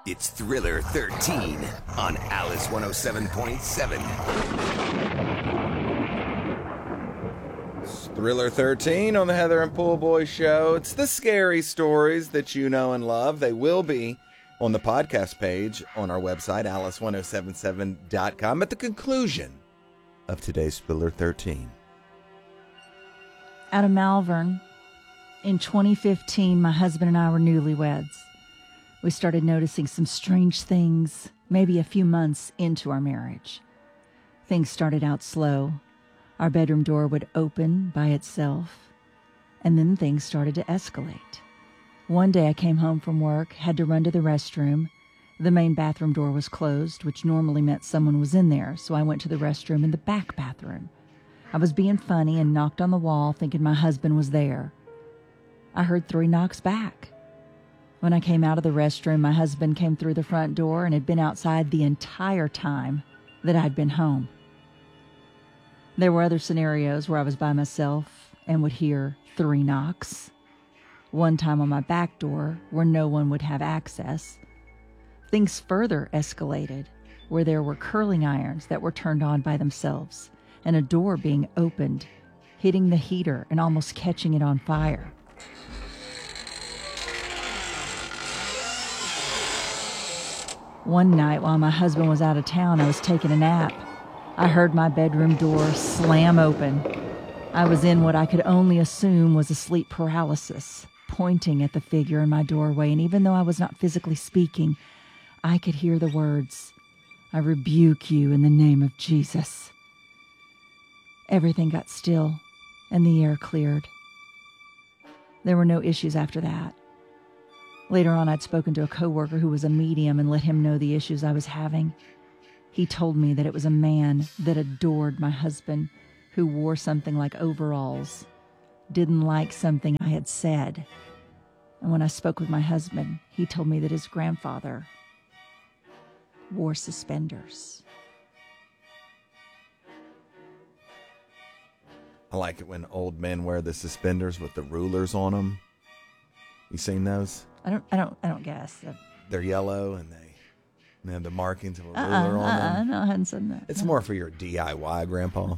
It's Thriller 13 on Alice 107.7. It's Thriller 13 on the Heather and Pool Boy Show. It's the scary stories that you know and love. They will be on the podcast page on our website, alice1077.com, at the conclusion of today's Thriller 13. Out of Malvern, in 2015, my husband and I were newlyweds. We started noticing some strange things maybe a few months into our marriage. Things started out slow. Our bedroom door would open by itself, and then things started to escalate. One day I came home from work, had to run to the restroom. The main bathroom door was closed, which normally meant someone was in there, so I went to the restroom in the back bathroom. I was being funny and knocked on the wall, thinking my husband was there. I heard 3 knocks back. When I came out of the restroom, my husband came through the front door and had been outside the entire time that I'd been home. There were other scenarios where I was by myself and would hear 3 knocks. One time on my back door where no one would have access. Things further escalated where there were curling irons that were turned on by themselves and a door being opened, hitting the heater and almost catching it on fire. One night while my husband was out of town, I was taking a nap. I heard my bedroom door slam open. I was in what I could only assume was a sleep paralysis, pointing at the figure in my doorway, and even though I was not physically speaking, I could hear the words, "I rebuke you in the name of Jesus." Everything got still, and the air cleared. There were no issues after that. Later on, I'd spoken to a coworker who was a medium and let him know the issues I was having. He told me that it was a man that adored my husband, who wore something like overalls, didn't like something I had said. And when I spoke with my husband, he told me that his grandfather wore suspenders. I like it when old men wear the suspenders with the rulers on them. You seen those? I don't guess. They're yellow and they have the markings of a ruler on them. No, I hadn't said that. It's more for your DIY, Grandpa.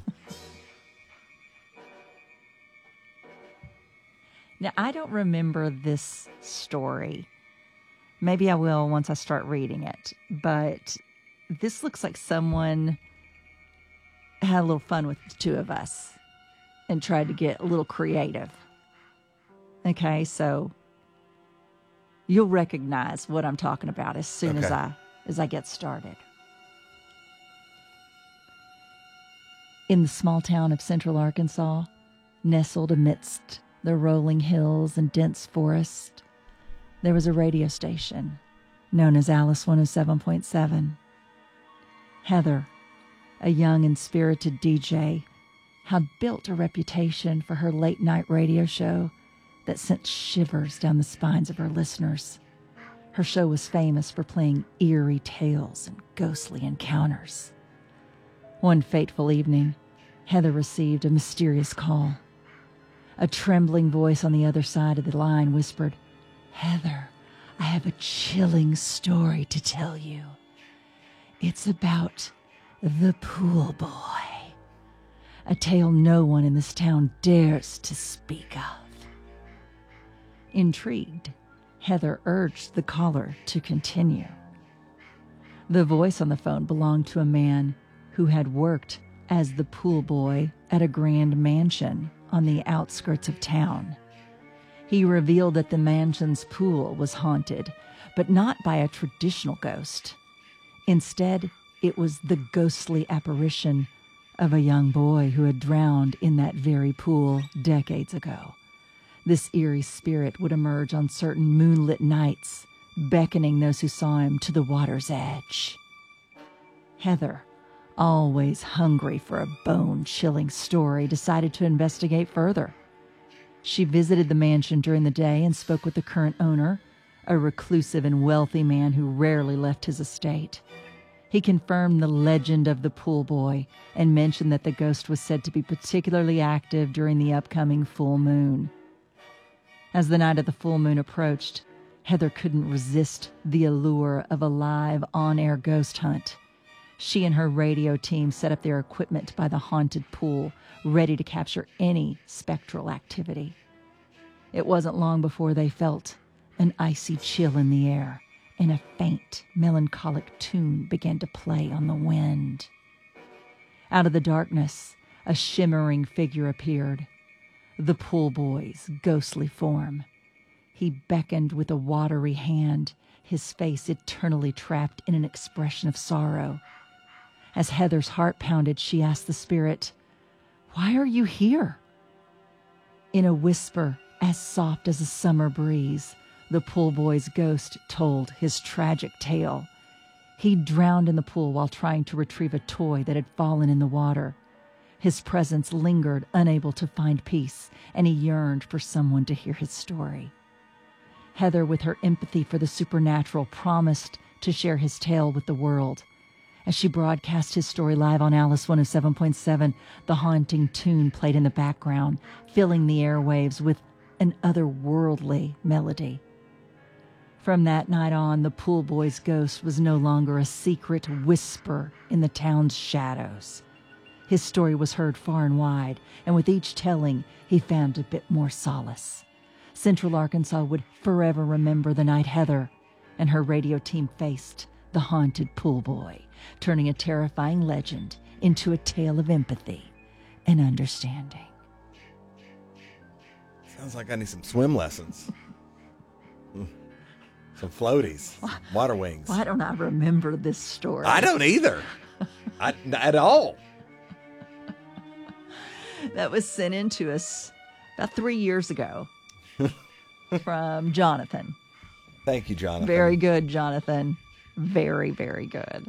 Now, I don't remember this story. Maybe I will once I start reading it. But this looks like someone had a little fun with the two of us and tried to get a little creative. Okay, so you'll recognize what I'm talking about as soon as I get started. In the small town of Central Arkansas, nestled amidst the rolling hills and dense forest, there was a radio station known as Alice 107.7. Heather, a young and spirited DJ, had built a reputation for her late-night radio show that sent shivers down the spines of her listeners. Her show was famous for playing eerie tales and ghostly encounters. One fateful evening, Heather received a mysterious call. A trembling voice on the other side of the line whispered, "Heather, I have a chilling story to tell you. It's about the pool boy, a tale no one in this town dares to speak of." Intrigued, Heather urged the caller to continue. The voice on the phone belonged to a man who had worked as the pool boy at a grand mansion on the outskirts of town. He revealed that the mansion's pool was haunted, but not by a traditional ghost. Instead, it was the ghostly apparition of a young boy who had drowned in that very pool decades ago. This eerie spirit would emerge on certain moonlit nights, beckoning those who saw him to the water's edge. Heather, always hungry for a bone-chilling story, decided to investigate further. She visited the mansion during the day and spoke with the current owner, a reclusive and wealthy man who rarely left his estate. He confirmed the legend of the pool boy and mentioned that the ghost was said to be particularly active during the upcoming full moon. As the night of the full moon approached, Heather couldn't resist the allure of a live on-air ghost hunt. She and her radio team set up their equipment by the haunted pool, ready to capture any spectral activity. It wasn't long before they felt an icy chill in the air, and a faint, melancholic tune began to play on the wind. Out of the darkness, a shimmering figure appeared, the pool boy's ghostly form. He beckoned with a watery hand, his face eternally trapped in an expression of sorrow. As Heather's heart pounded, she asked the spirit, "Why are you here?" In a whisper as soft as a summer breeze, the pool boy's ghost told his tragic tale. He drowned in the pool while trying to retrieve a toy that had fallen in the water. His presence lingered, unable to find peace, and he yearned for someone to hear his story. Heather, with her empathy for the supernatural, promised to share his tale with the world. As she broadcast his story live on Alice 107.7, the haunting tune played in the background, filling the airwaves with an otherworldly melody. From that night on, the pool boy's ghost was no longer a secret whisper in the town's shadows. His story was heard far and wide, and with each telling, he found a bit more solace. Central Arkansas would forever remember the night Heather and her radio team faced the haunted pool boy, turning a terrifying legend into a tale of empathy and understanding. Sounds like I need some swim lessons. Some floaties, water wings. Why don't I remember this story? I don't either. At all. That was sent in to us about 3 years ago from Jonathan. Thank you, Jonathan. Very good, Jonathan. Very, very good.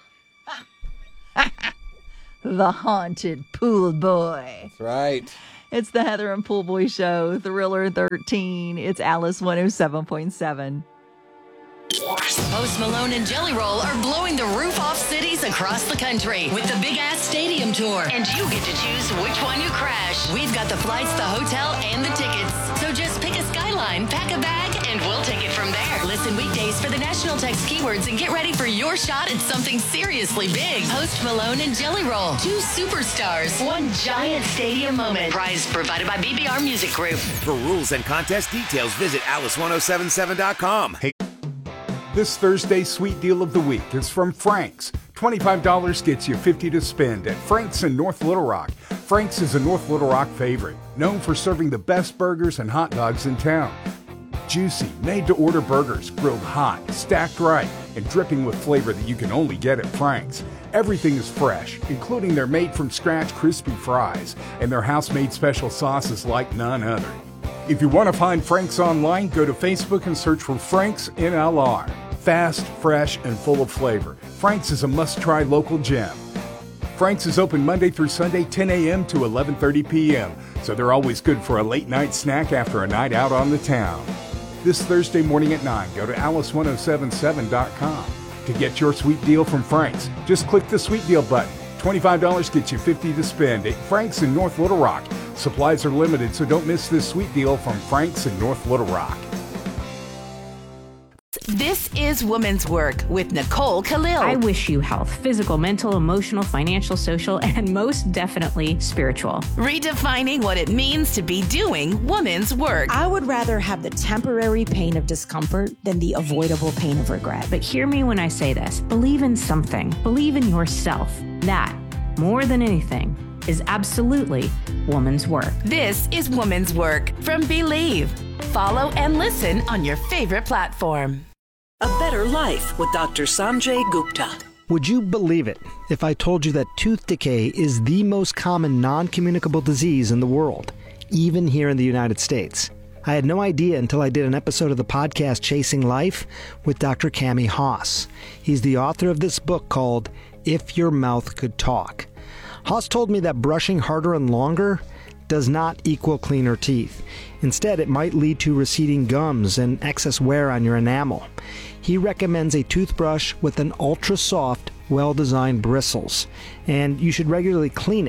The haunted pool boy. That's right. It's the Heather and Pool Boy Show, Thriller 13. It's Alice 107.7. Post Malone and Jelly Roll are blowing the roof off cities across the country with the Big Ass Stadium Tour. And you get to choose which one you crash. We've got the flights, the hotel, and the tickets. So just pick a skyline, pack a bag, and we'll take it from there. Listen weekdays for the national text keywords and get ready for your shot at something seriously big. Post Malone and Jelly Roll. 2 superstars. 1 giant stadium moment. Prize provided by BBR Music Group. For rules and contest details, visit alice1077.com. Hey, this Thursday's sweet deal of the week is from Frank's. $25 gets you $50 to spend at Frank's in North Little Rock. Frank's is a North Little Rock favorite, known for serving the best burgers and hot dogs in town. Juicy, made-to-order burgers, grilled hot, stacked right, and dripping with flavor that you can only get at Frank's. Everything is fresh, including their made-from-scratch crispy fries and their house-made special sauces like none other. If you want to find Frank's online, go to Facebook and search for Frank's NLR. Fast, fresh, and full of flavor. Frank's is a must-try local gem. Frank's is open Monday through Sunday, 10 a.m. to 11:30 p.m., so they're always good for a late-night snack after a night out on the town. This Thursday morning at 9, go to alice1077.com to get your sweet deal from Frank's. Just click the sweet deal button. $25 gets you $50 to spend at Frank's in North Little Rock. Supplies are limited, so don't miss this sweet deal from Frank's in North Little Rock. This is Woman's Work with Nicole Khalil. I wish you health, physical, mental, emotional, financial, social, and most definitely spiritual. Redefining what it means to be doing woman's work. I would rather have the temporary pain of discomfort than the avoidable pain of regret. But hear me when I say this. Believe in something. Believe in yourself. That, more than anything, is absolutely woman's work. This is Woman's Work from Believe. Follow and listen on your favorite platform. A Better Life with Dr. Sanjay Gupta. Would you believe it if I told you that tooth decay is the most common non-communicable disease in the world, even here in the United States? I had no idea until I did an episode of the podcast Chasing Life with Dr. Cami Haas. He's the author of this book called If Your Mouth Could Talk. Haas told me that brushing harder and longer does not equal cleaner teeth. Instead, it might lead to receding gums and excess wear on your enamel. He recommends a toothbrush with an ultra-soft, well-designed bristles, and you should regularly clean it.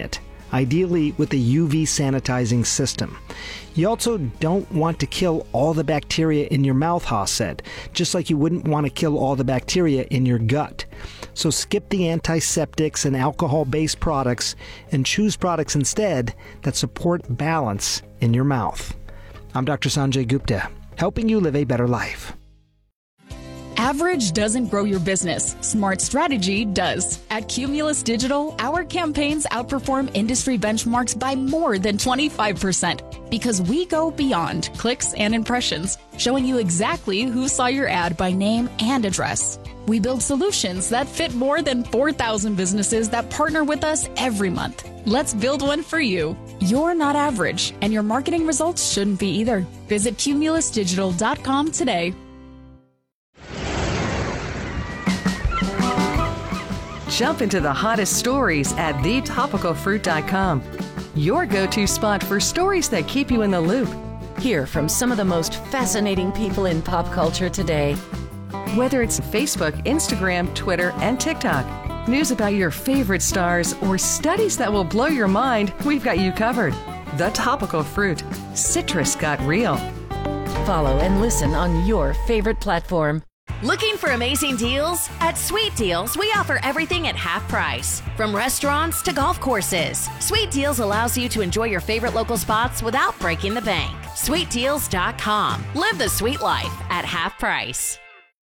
ideally with a UV sanitizing system. You also don't want to kill all the bacteria in your mouth, Haas said, just like you wouldn't want to kill all the bacteria in your gut. So skip the antiseptics and alcohol-based products and choose products instead that support balance in your mouth. I'm Dr. Sanjay Gupta, helping you live a better life. Average doesn't grow your business. Smart strategy does. At Cumulus Digital, our campaigns outperform industry benchmarks by more than 25% because we go beyond clicks and impressions, showing you exactly who saw your ad by name and address. We build solutions that fit more than 4,000 businesses that partner with us every month. Let's build one for you. You're not average, and your marketing results shouldn't be either. Visit cumulusdigital.com today. Jump into the hottest stories at thetopicalfruit.com. Your go-to spot for stories that keep you in the loop. Hear from some of the most fascinating people in pop culture today. Whether it's Facebook, Instagram, Twitter, and TikTok, news about your favorite stars, or studies that will blow your mind, we've got you covered. The Topical Fruit. Citrus got real. Follow and listen on your favorite platform. Looking for amazing deals? At Sweet Deals, we offer everything at half price. From restaurants to golf courses, Sweet Deals allows you to enjoy your favorite local spots without breaking the bank. SweetDeals.com. Live the sweet life at half price.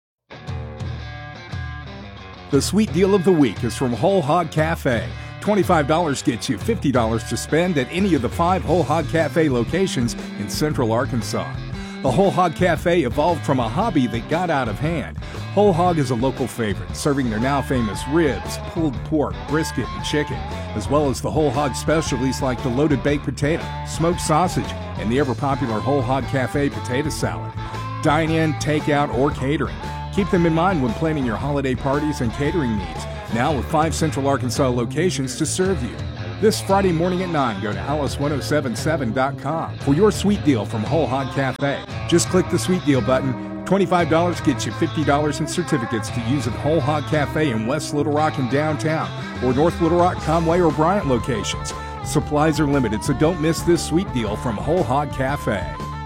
The sweet deal of the week is from Whole Hog Cafe. $25 gets you $50 to spend at any of the 5 Whole Hog Cafe locations in Central Arkansas. The Whole Hog Cafe evolved from a hobby that got out of hand. Whole Hog is a local favorite, serving their now famous ribs, pulled pork, brisket, and chicken, as well as the Whole Hog specialties like the loaded baked potato, smoked sausage, and the ever-popular Whole Hog Cafe potato salad. Dine in, take out, or catering. Keep them in mind when planning your holiday parties and catering needs, now with 5 Central Arkansas locations to serve you. This Friday morning at 9, go to alice1077.com for your sweet deal from Whole Hog Cafe. Just click the sweet deal button. $25 gets you $50 in certificates to use at Whole Hog Cafe in West Little Rock and downtown, or North Little Rock, Conway, or Bryant locations. Supplies are limited, so don't miss this sweet deal from Whole Hog Cafe.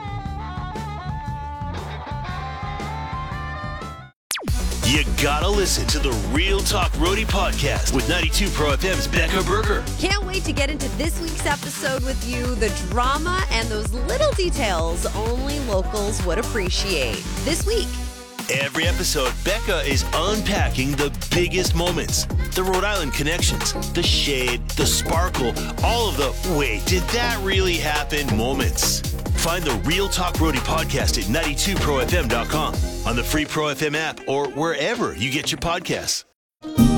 You gotta listen to the Real Talk Roadie podcast with 92 Pro FM's Becca Berger. Can't wait to get into this week's episode with you. The drama and those little details only locals would appreciate. This week. Every episode, Becca is unpacking the biggest moments. The Rhode Island connections, the shade, the sparkle, all of the wait, did that really happen moments. Find the Real Talk Roadie podcast at 92profm.com, on the free Pro FM app, or wherever you get your podcasts.